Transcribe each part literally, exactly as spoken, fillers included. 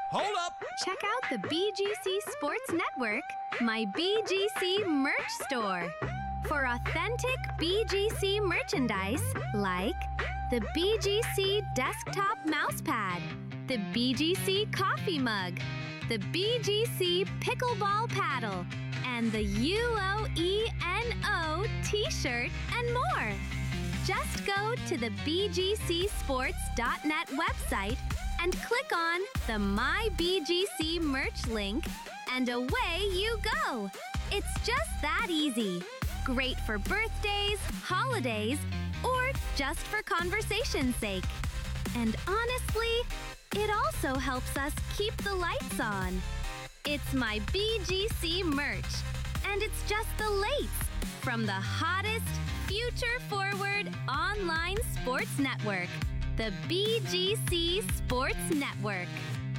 Hold up! Check out the B G C Sports Network, my B G C merch store. For authentic B G C merchandise like the B G C desktop mousepad, the B G C coffee mug, the B G C pickleball paddle, and the U O E N O t-shirt and more. Just go to the B G C sports dot net website and click on the My B G C merch link, and away you go. It's just that easy. Great for birthdays, holidays, or just for conversation's sake. And honestly, it also helps us keep the lights on. It's my B G C merch, and it's just the lates from the hottest, future-forward online sports network, the B G C Sports Network.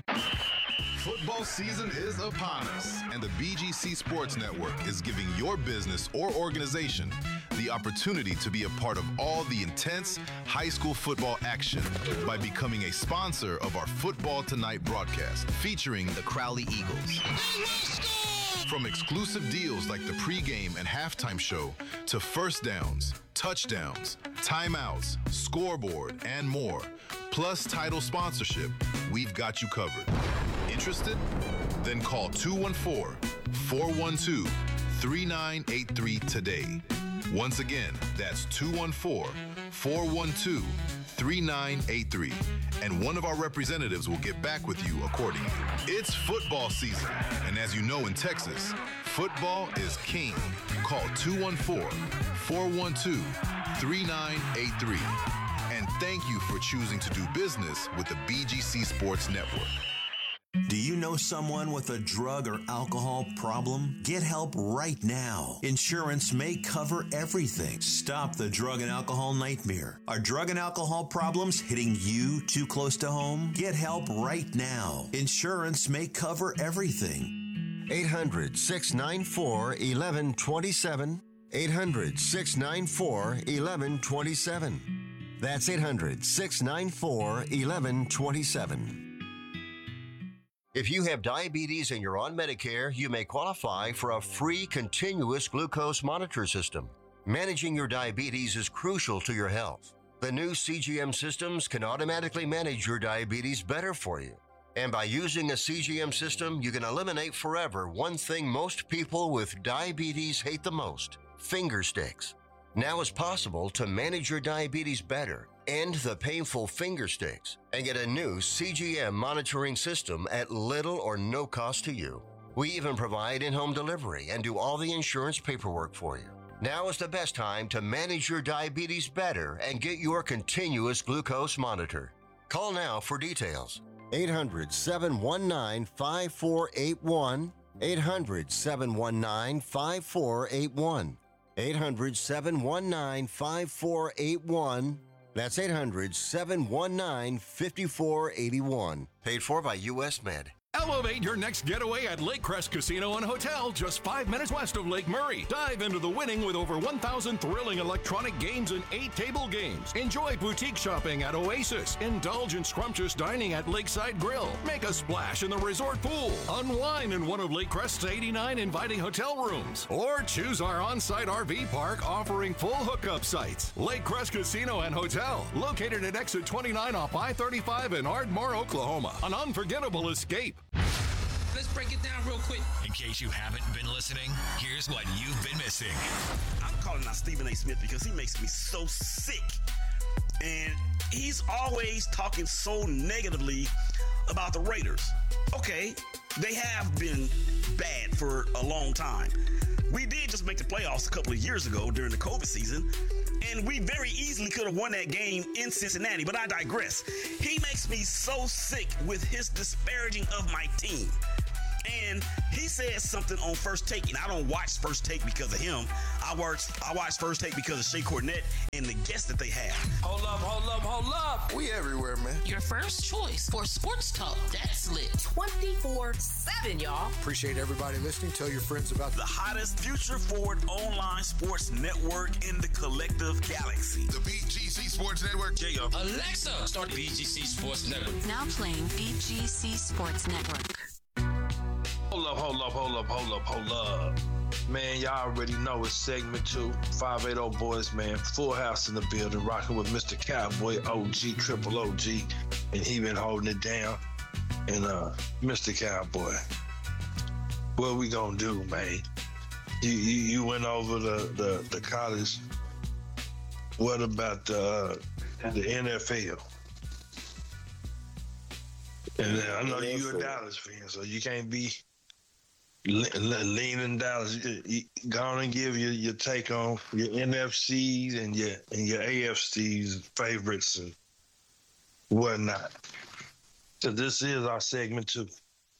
Football season is upon us, and the B G C Sports Network is giving your business or organization the opportunity to be a part of all the intense high school football action by becoming a sponsor of our Football Tonight broadcast featuring the Crowley Eagles. From exclusive deals like the pregame and halftime show to first downs, touchdowns, timeouts, scoreboard, and more, plus title sponsorship, we've got you covered. Interested? Then call two one four, four one two, three nine eight three today. Once again, that's two one four, four one two, three nine eight three, and one of our representatives will get back with you accordingly. It's football season, and as you know in Texas, football is king. Call two one four, four one two, three nine eight three. And thank you for choosing to do business with the B G C Sports Network. Do you know someone with a drug or alcohol problem? Get help right now. Insurance may cover everything. Stop the drug and alcohol nightmare. Are drug and alcohol problems hitting you too close to home? Get help right now. Insurance may cover everything. eight hundred, six nine four, one one two seven. eight hundred, six nine four, one one two seven. That's eight hundred, six nine four, one one two seven. If you have diabetes and you're on Medicare, you may qualify for a free continuous glucose monitor system. Managing your diabetes is crucial to your health. The new C G M systems can automatically manage your diabetes better for you. And by using a C G M system, you can eliminate forever one thing most people with diabetes hate the most: finger sticks. Now it's possible to manage your diabetes better, end the painful finger sticks, and get a new C G M monitoring system at little or no cost to you. We even provide in-home delivery and do all the insurance paperwork for you. Now is the best time to manage your diabetes better and get your continuous glucose monitor. Call now for details. eight hundred, seven one nine, five four eight one. eight hundred, seven one nine, five four eight one. eight hundred, seven one nine, five four eight one. That's eight hundred, seven one nine, five four eight one. Paid for by U S Med. Elevate your next getaway at Lake Crest Casino and Hotel, just five minutes west of Lake Murray. Dive into the winning with over one thousand thrilling electronic games and eight table games. Enjoy boutique shopping at Oasis. Indulge in scrumptious dining at Lakeside Grill. Make a splash in the resort pool. Unwind in one of Lake Crest's eighty-nine inviting hotel rooms. Or choose our on-site R V park offering full hookup sites. Lake Crest Casino and Hotel, located at exit twenty-nine off I thirty-five in Ardmore, Oklahoma. An unforgettable escape. Let's break it down real quick. In case you haven't been listening, here's what you've been missing. I'm calling out Stephen A. Smith because he makes me so sick. And he's always talking so negatively about the Raiders. Okay, they have been bad for a long time. We did just make the playoffs a couple of years ago during the COVID season, and we very easily could have won that game in Cincinnati, but I digress. He makes me so sick with his disparaging of my team. And he said something on First Take, and I don't watch First Take because of him. I watch I watch First Take because of Shea Cornett and the guests that they have. Hold up, hold up, hold up. We everywhere, man. Your first choice for sports talk that's lit twenty-four seven, y'all. Appreciate everybody listening. Tell your friends about the hottest future forward online sports network in the collective galaxy. The B G C Sports Network. Yeah, yo. Alexa, start B G C Sports Network. Now playing B G C Sports Network. Hold up, hold up, hold up, hold up, hold up. Man, y'all already know it's segment two. five eighty Boys, man. Full house in the building, rocking with Mister Cowboy, O G, Triple O G. And he been holding it down. And uh, Mister Cowboy, what we gonna do, man? You you, you went over the, the, the college. What about uh, the N F L? And uh, I know you're a Dallas fan, so you can't be leaning Dallas. Go on and give your, your take on your N F Cs and your and your A F Cs favorites and whatnot. So this is our segment two.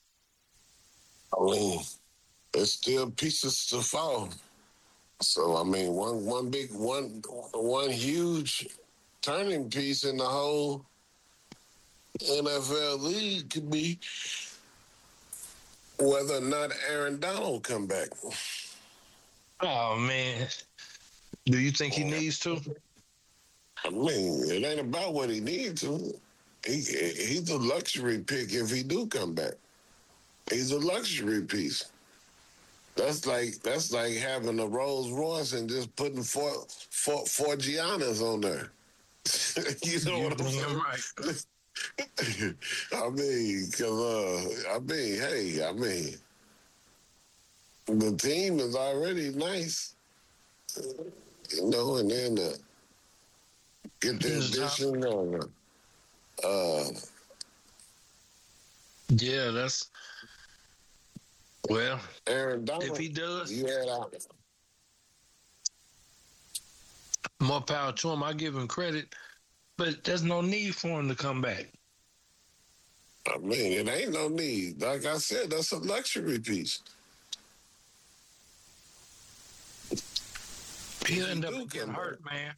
I mean, there's still pieces to fall. So I mean, one one big one one huge turning piece in the whole N F L league could be whether or not Aaron Donald come back. Oh man, do you think he needs to? I mean, it ain't about what he needs to. He he's a luxury pick if he do come back. He's a luxury piece. That's like that's like having a Rolls Royce and just putting four four four Giannas on there. You know what I'm saying? Right. I mean, because, uh, I mean, hey, I mean, the team is already nice, you know, and then uh, get the addition of, uh, yeah, that's, well, Aaron Donald, if he does, you had out. More power to him. I give him credit. But there's no need for him to come back. I mean, it ain't no need. Like I said, that's a luxury piece. He'll end up getting hurt, man.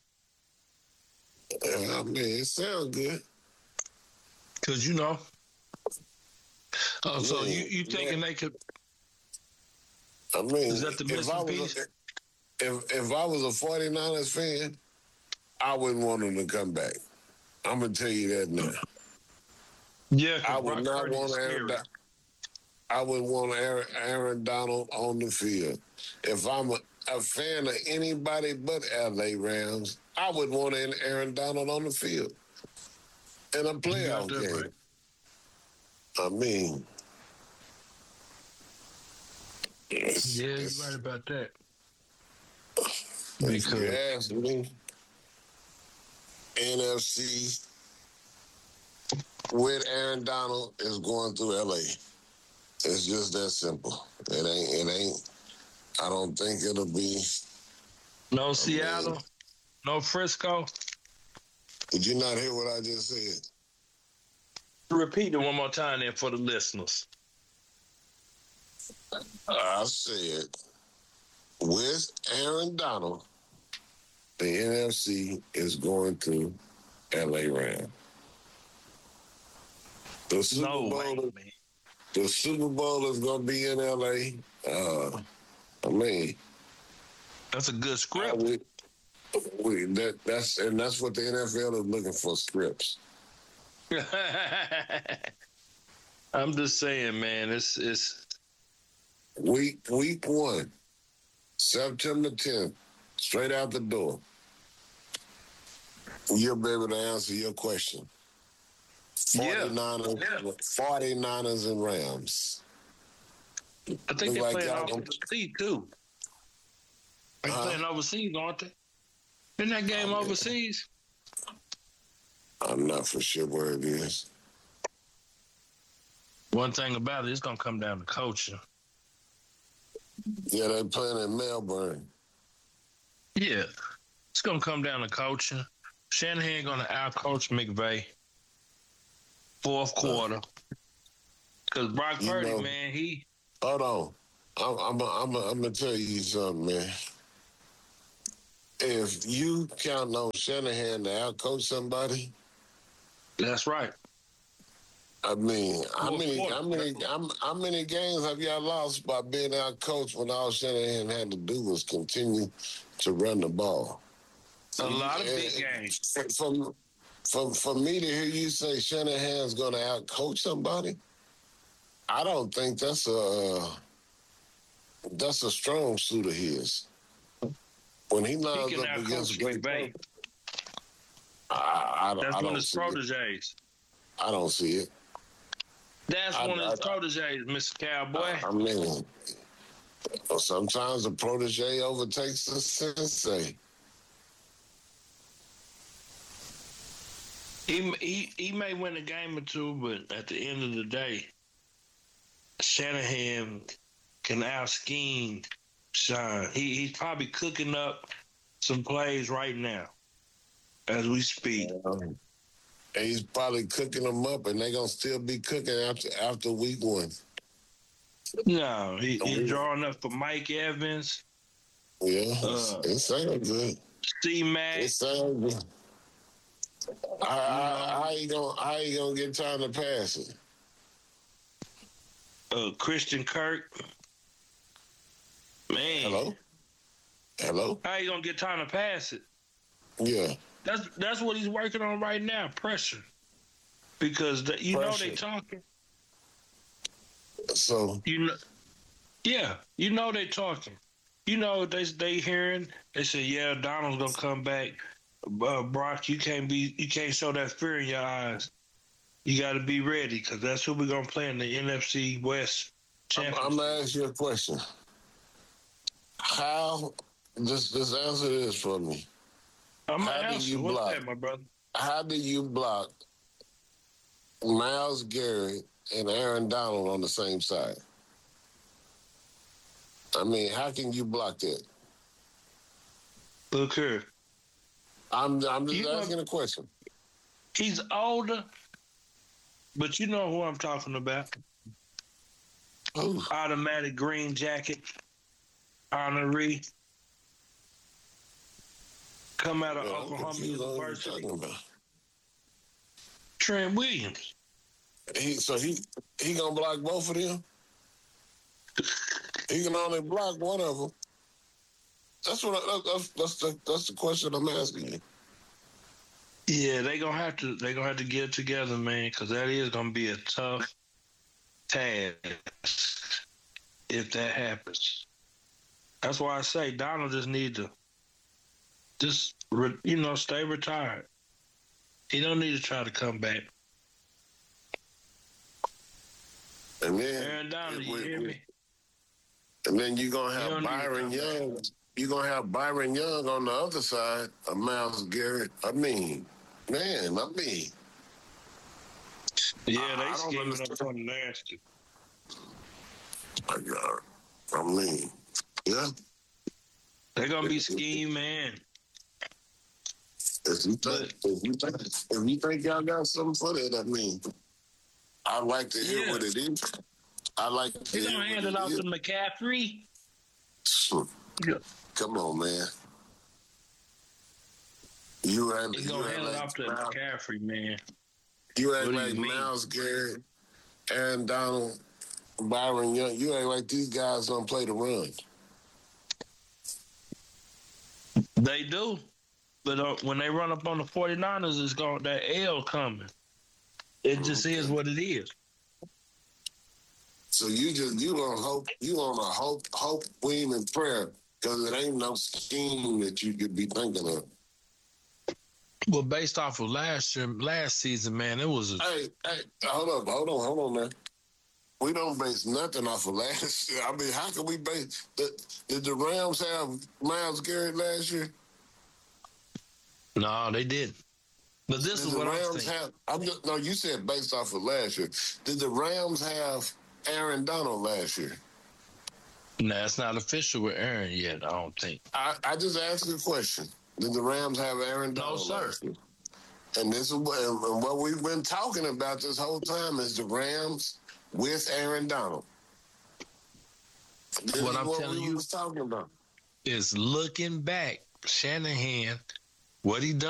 I mean, it sounds good. Because, you know. Oh, I so mean, you, you thinking man, they could. I mean, is that the missing piece? A, if, if I was a forty-niners fan, I wouldn't want him to come back. I'm going to tell you that now. Yeah, I would Brock not Purdy's want Aaron. Do- I would want Aaron, Aaron Donald on the field. If I'm a, a fan of anybody but L A Rams, I would want Aaron Donald on the field in a playoff game. Right. I mean, it's, yeah, it's, you're right about that. If you ask me, N F C with Aaron Donald is going through L A. It's just that simple. It ain't, it ain't, I don't think it'll be. No Seattle, mean, no Frisco. Did you not hear what I just said? Repeat it one more time there for the listeners. I said, with Aaron Donald, the N F C is going through L A Rams. The Super no Bowl, way, is, man. The Super Bowl is going to be in L A. Uh, I mean, that's a good script. We, we, that, that's and that's what the N F L is looking for, scripts. I'm just saying, man. It's it's week week one, September tenth, straight out the door. You'll be able to answer your question. forty-niners, yeah. forty-niners and Rams. I think they're like playing overseas, too. They're uh, playing overseas, aren't they? Isn't that game oh, overseas? I'm not for sure where it is. One thing about it, it's going to come down to coaching. Yeah, they're playing in Melbourne. Yeah. It's going to come down to coaching. Shanahan going to out-coach McVay. Fourth quarter. Because Brock Purdy, know, man, he Hold on. I'm I'm I'm I'm gonna tell you something, man. If you count on Shanahan to outcoach somebody, that's right. I mean, how Well, many Florida, how many how, how many games have y'all lost by being outcoached when all Shanahan had to do was continue to run the ball? A lot of And big games. For, for, for me to hear you say Shanahan's going to outcoach somebody, I don't think that's a that's a strong suit of his. When he lines He up against Green Bay. I, I, That's I one don't of his see proteges. it. I don't see it. That's I, one of his I, proteges, Mister Cowboy. I mean, sometimes the protege overtakes the sensei. He, he he may win a game or two, but at the end of the day, Shanahan can out-scheme Sean. He, he's probably cooking up some plays right now as we speak. Um, and he's probably cooking them up, and they're going to still be cooking after after week one. No, he, he's drawing up for Mike Evans. Yeah, uh, it sounds good. C-Mac. It sounds good. How, how, how you gonna how you gonna get time to pass it? Uh, Christian Kirk. Man. Hello? Hello? How you gonna get time to pass it? Yeah. That's that's what he's working on right now, pressure. Because the, you Pressure. know they talking. So you know, yeah, you know they talking. You know they they hearing. They say, yeah, Donald's gonna come back. Uh, Brock, you can't be, you can't show that fear in your eyes. You got to be ready because that's who we're gonna play in the N F C West championship. I'm, I'm gonna ask you a question. How? Just just answer this for me. I'm how gonna do answer. you What's block? that, my brother? How do you block Myles Garrett and Aaron Donald on the same side? I mean, how can you block that? Look here. I'm I'm just You asking know- a question. He's older, but you know who I'm talking about. Ooh. Automatic green jacket, honoree. Come out of Yeah, I'm Oklahoma confused on what you're University. talking about. Trent Williams. He, so he he gonna block both of them? He can only block one of them. That's what I, that's that's the that's the question I'm asking you. Yeah, they gonna have to. They gonna have to get it together, man, because that is gonna be a tough task if that happens. That's why I say Donald just need to just re, you know stay retired. He don't need to try to come back. And then Aaron Donald, you we- hear we- me? And then you're gonna He have don't need to Byron come back. Young. You're gonna have Byron Young on the other side of Myles Garrett. I mean, man, I mean, Yeah, I- I they don't scheming up understand. something nasty. I, got- I mean, yeah. They're gonna be scheme man. If you think, if you think, if you think y'all got something for that, I mean, I'd like to hear Yeah. what it is. I like to They hear gonna what hand it off is. to McCaffrey. Come on, man. You act, They you gonna act hand it like off to Myles- McCaffrey, man. You act What do like you mean? Myles Garrett, Aaron Donald, Byron Young. You act like these guys don't play the run. They do. But uh, when they run up on the 49ers, it's going that L coming. It just is what it is. So you just you on hope you on a hope hope dream and prayer because it ain't no scheme that you could be thinking of. Well, based off of last year, last season, man, it was. A, Hey, hey, hold up, hold on, hold on, man. We don't base nothing off of last year. I mean, how can we base? Did, did the Rams have Myles Garrett last year? no, they didn't. But this Did is the what I'm Rams saying. have? I'm just, no, you said based off of last year. Did the Rams have Aaron Donald last year? Nah, it's not official with Aaron yet. I don't think. I, I just asked a question. Did the Rams have Aaron No, Donald sir. last year? And this is what, and what we've been talking about this whole time is the Rams with Aaron Donald. This what is I'm what telling we you was talking about. is looking back, Shanahan, what he done.